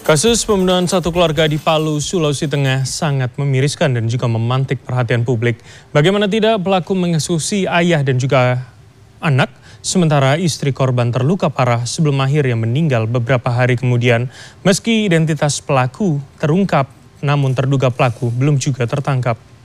Kasus pembunuhan satu keluarga di Palu, Sulawesi Tengah sangat memiriskan dan juga memantik perhatian publik. Bagaimana tidak, pelaku mengeksekusi ayah dan juga anak, sementara istri korban terluka parah sebelum akhirnya meninggal beberapa hari kemudian. Meski identitas pelaku terungkap, namun terduga pelaku belum juga tertangkap.